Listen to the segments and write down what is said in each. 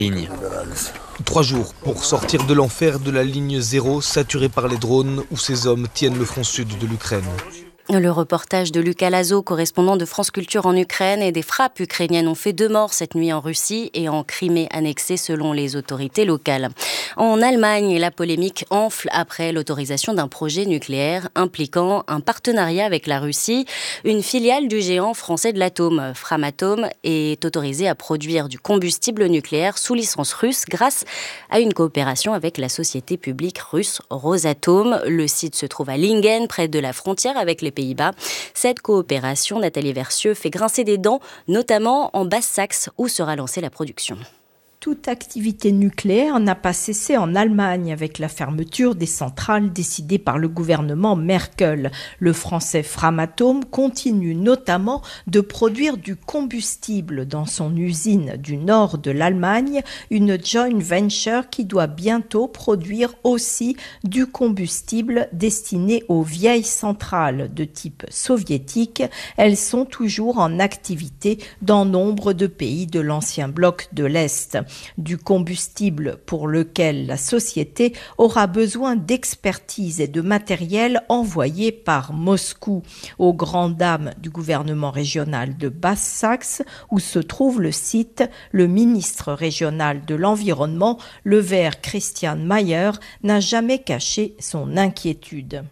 3 jours pour sortir de l'enfer de la ligne 0 saturée par les drones où ces hommes tiennent le front sud de l'Ukraine. Le reportage de Lucas Lazo, correspondant de France Culture en Ukraine, et des frappes ukrainiennes ont fait 2 morts cette nuit en Russie et en Crimée annexée selon les autorités locales. En Allemagne, la polémique enfle après l'autorisation d'un projet nucléaire impliquant un partenariat avec la Russie. Une filiale du géant français de l'atome, Framatome, est autorisée à produire du combustible nucléaire sous licence russe grâce à une coopération avec la société publique russe Rosatom. Le site se trouve à Lingen, près de la frontière avec les Pays-Bas. Cette coopération, Nathalie Versieux, fait grincer des dents, notamment en Basse-Saxe, où sera lancée la production. Toute activité nucléaire n'a pas cessé en Allemagne avec la fermeture des centrales décidée par le gouvernement Merkel. Le français Framatome continue notamment de produire du combustible dans son usine du nord de l'Allemagne, une joint venture qui doit bientôt produire aussi du combustible destiné aux vieilles centrales de type soviétique. Elles sont toujours en activité dans nombre de pays de l'ancien bloc de l'Est. Du combustible pour lequel la société aura besoin d'expertise et de matériel envoyé par Moscou aux grandes dames du gouvernement régional de Basse-Saxe où se trouve le site. Le ministre régional de l'Environnement, le Vert Christian Mayer, n'a jamais caché son inquiétude.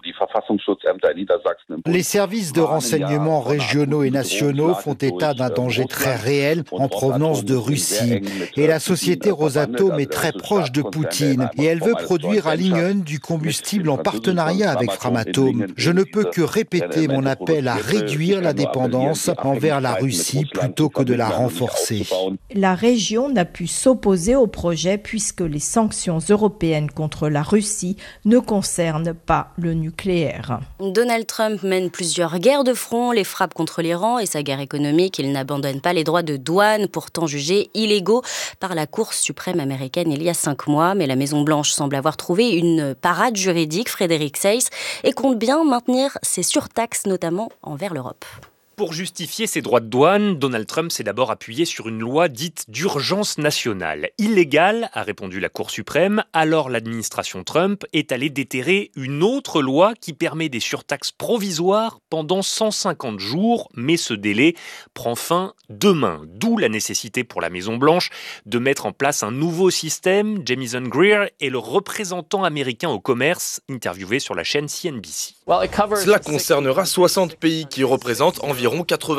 Les services de renseignement régionaux et nationaux font état d'un danger très réel en provenance de Russie. Et la société Rosatom est très proche de Poutine et elle veut produire à Lingen du combustible en partenariat avec Framatome. Je ne peux que répéter mon appel à réduire la dépendance envers la Russie plutôt que de la renforcer. La région n'a pu s'opposer au projet puisque les sanctions européennes contre la Russie ne concernent pas le nucléaire. Donald Trump mène plusieurs guerres de front, les frappes contre l'Iran et sa guerre économique. Il n'abandonne pas les droits de douane, pourtant jugés illégaux par la Cour suprême américaine il y a 5 mois. Mais la Maison-Blanche semble avoir trouvé une parade juridique, Frédéric Seyss, et compte bien maintenir ses surtaxes, notamment envers l'Europe. Pour justifier ses droits de douane, Donald Trump s'est d'abord appuyé sur une loi dite d'urgence nationale. Illégale, a répondu la Cour suprême. Alors l'administration Trump est allée déterrer une autre loi qui permet des surtaxes provisoires pendant 150 jours. Mais ce délai prend fin demain. D'où la nécessité pour la Maison-Blanche de mettre en place un nouveau système. Jamieson Greer est le représentant américain au commerce, interviewé sur la chaîne CNBC. Cela concernera 60 pays qui représentent environ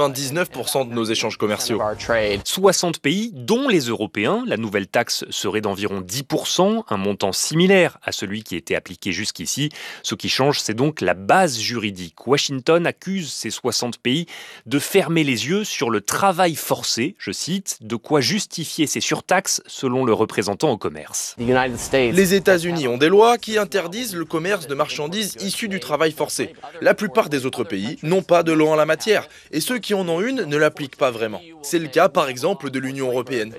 99% de nos échanges commerciaux. 60 pays, dont les Européens. La nouvelle taxe serait d'environ 10%, un montant similaire à celui qui était appliqué jusqu'ici. Ce qui change, c'est donc la base juridique. Washington accuse ces 60 pays de fermer les yeux sur le travail forcé, je cite, de quoi justifier ces surtaxes selon le représentant au commerce. Les États-Unis ont des lois qui interdisent le commerce de marchandises issues du travail forcé. La plupart des autres pays n'ont pas de loi en la matière. Et ceux qui en ont une ne l'appliquent pas vraiment. C'est le cas, par exemple, de l'Union européenne.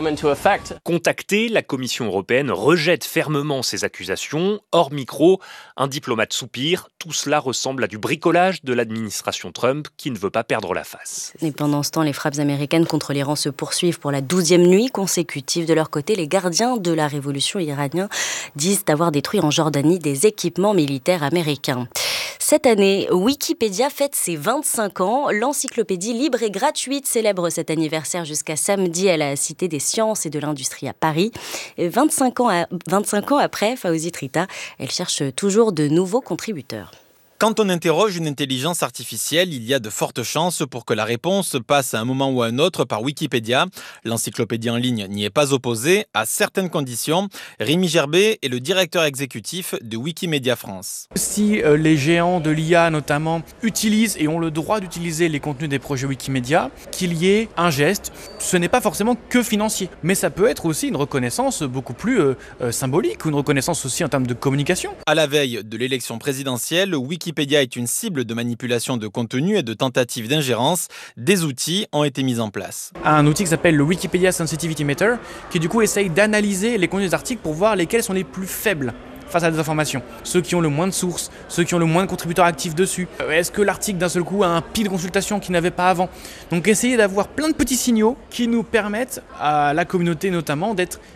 Contactée, la Commission européenne rejette fermement ces accusations. Hors micro, un diplomate soupire. Tout cela ressemble à du bricolage de l'administration Trump qui ne veut pas perdre la face. Et pendant ce temps, les frappes américaines contre l'Iran se poursuivent pour la 12e nuit consécutive. De leur côté, les gardiens de la révolution iranienne disent avoir détruit en Jordanie des équipements militaires américains. Cette année, Wikipédia fête ses 25 ans. L'encyclopédie libre et gratuite célèbre cet anniversaire jusqu'à samedi à la Cité des Sciences et de l'Industrie à Paris. Et 25 ans après, Fawzi Trita, elle cherche toujours de nouveaux contributeurs. Quand on interroge une intelligence artificielle, il y a de fortes chances pour que la réponse passe à un moment ou à un autre par Wikipédia. L'encyclopédie en ligne n'y est pas opposée, à certaines conditions. Rémi Gerbet est le directeur exécutif de Wikimedia France. Si les géants de l'IA notamment utilisent et ont le droit d'utiliser les contenus des projets Wikimedia, qu'il y ait un geste, ce n'est pas forcément que financier, mais ça peut être aussi une reconnaissance beaucoup plus symbolique, ou une reconnaissance aussi en termes de communication. À la veille de l'élection présidentielle, Wikipédia est une cible de manipulation de contenu et de tentatives d'ingérence. Des outils ont été mis en place. Un outil qui s'appelle le Wikipedia Sensitivity Meter, qui du coup essaye d'analyser les contenus des articles pour voir lesquels sont les plus faibles face à la désinformation, ceux qui ont le moins de sources, ceux qui ont le moins de contributeurs actifs dessus. Est-ce que l'article d'un seul coup a un pic de consultation qu'il n'avait pas avant? Donc essayer d'avoir plein de petits signaux qui nous permettent à la communauté notamment d'être